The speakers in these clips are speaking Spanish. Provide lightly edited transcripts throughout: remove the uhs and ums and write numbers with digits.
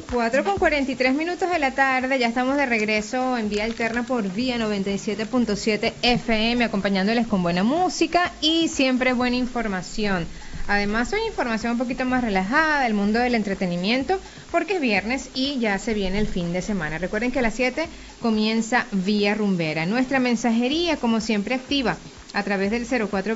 4:43 de la tarde, ya estamos de regreso en Vía Alterna por Vía 97.7 FM, acompañándoles con buena música y siempre buena información. Además, hoy información un poquito más relajada del mundo del entretenimiento, porque es viernes y ya se viene el fin de semana. Recuerden que a las 7 comienza Vía Rumbera. Nuestra mensajería, como siempre, activa a través del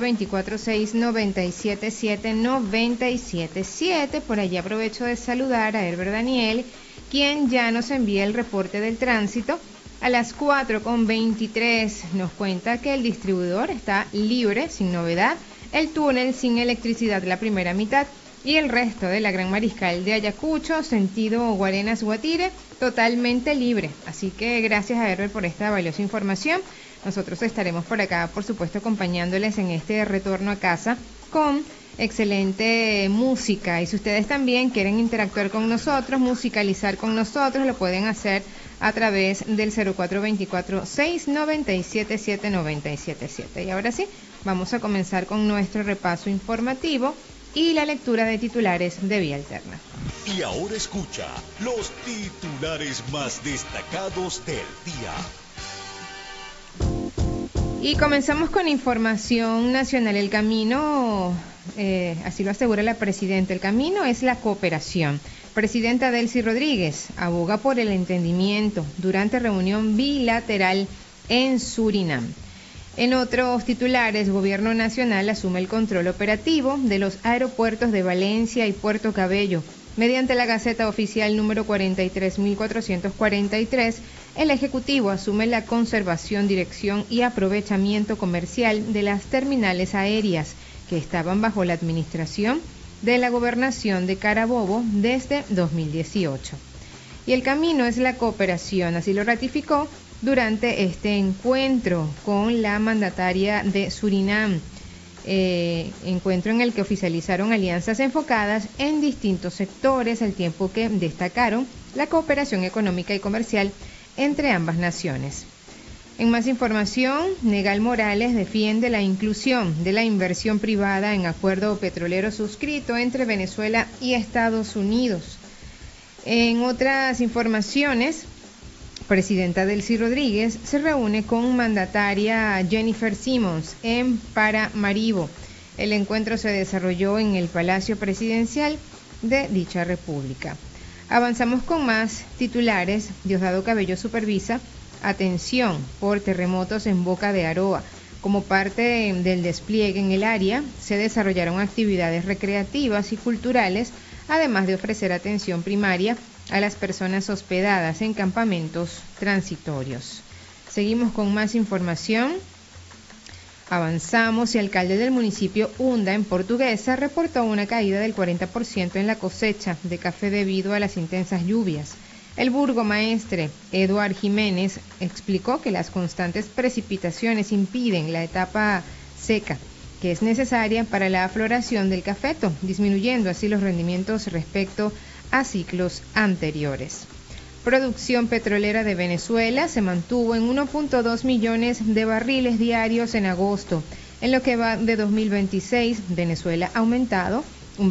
0424-697-797. Por allí aprovecho de saludar a Herbert Daniel, quien ya nos envía el reporte del tránsito. A las 4:23 nos cuenta que el distribuidor está libre, sin novedad, el túnel sin electricidad la primera mitad y el resto de la Gran Mariscal de Ayacucho, sentido Guarenas-Guatire, totalmente libre. Así que gracias a Herbert por esta valiosa información. Nosotros estaremos por acá, por supuesto, acompañándoles en este retorno a casa con excelente música. Y si ustedes también quieren interactuar con nosotros, musicalizar con nosotros, lo pueden hacer a través del 0424-697-7977. Y ahora sí, vamos a comenzar con nuestro repaso informativo y la lectura de titulares de Vía Alterna. Y ahora escucha los titulares más destacados del día. Y comenzamos con información nacional. El camino, así lo asegura la presidenta, el camino es la cooperación. Presidenta Delcy Rodríguez aboga por el entendimiento durante reunión bilateral en Surinam. En otros titulares, Gobierno Nacional asume el control operativo de los aeropuertos de Valencia y Puerto Cabello. Mediante la Gaceta Oficial número 43.443, el Ejecutivo asume la conservación, dirección y aprovechamiento comercial de las terminales aéreas que estaban bajo la administración de la Gobernación de Carabobo desde 2018. Y el camino es la cooperación, así lo ratificó durante este encuentro con la mandataria de Surinam. Encuentro en el que oficializaron alianzas enfocadas en distintos sectores, al tiempo que destacaron la cooperación económica y comercial entre ambas naciones. En más información, Negal Morales defiende la inclusión de la inversión privada en acuerdo petrolero suscrito entre Venezuela y Estados Unidos. En otras informaciones, presidenta Delcy Rodríguez se reúne con mandataria Jennifer Simmons en Paramaribo. El encuentro se desarrolló en el Palacio Presidencial de dicha república. Avanzamos con más titulares. Diosdado Cabello supervisa atención por terremotos en Boca de Aroa. Como parte del despliegue en el área, se desarrollaron actividades recreativas y culturales, además de ofrecer atención primaria a las personas hospedadas en campamentos transitorios. Seguimos con más información. Avanzamos. El alcalde del municipio Unda, en Portuguesa, reportó una caída del 40% en la cosecha de café debido a las intensas lluvias. El burgomaestre Eduard Jiménez explicó que las constantes precipitaciones impiden la etapa seca, que es necesaria para la floración del cafeto, disminuyendo así los rendimientos respecto a ciclos anteriores. Producción petrolera de Venezuela se mantuvo en 1.2 millones de barriles diarios en agosto. En lo que va de 2026, Venezuela ha aumentado un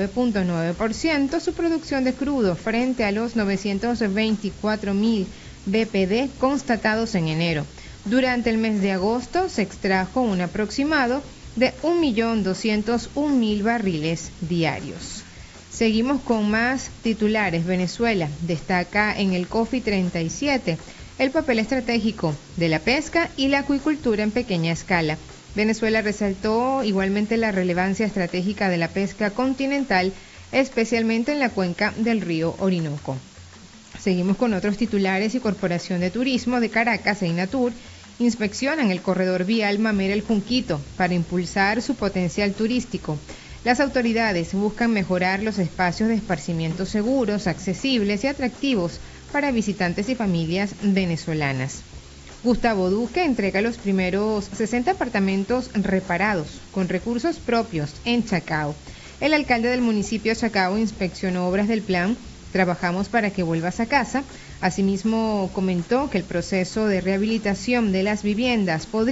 29.9% su producción de crudo frente a los 924.000 BPD constatados en enero. Durante el mes de agosto se extrajo un aproximado de 1.201.000 barriles diarios. Seguimos con más titulares. Venezuela destaca en el COFI 37 el papel estratégico de la pesca y la acuicultura en pequeña escala. Venezuela resaltó igualmente la relevancia estratégica de la pesca continental, especialmente en la cuenca del río Orinoco. Seguimos con otros titulares. Y Corporación de Turismo de Caracas e INATUR inspeccionan el corredor vial Mamera-El Junquito para impulsar su potencial turístico. Las autoridades buscan mejorar los espacios de esparcimiento seguros, accesibles y atractivos para visitantes y familias venezolanas. Gustavo Duque entrega los primeros 60 apartamentos reparados con recursos propios en Chacao. El alcalde del municipio de Chacao inspeccionó obras del plan Trabajamos para que vuelvas a casa. Asimismo, comentó que el proceso de rehabilitación de las viviendas podría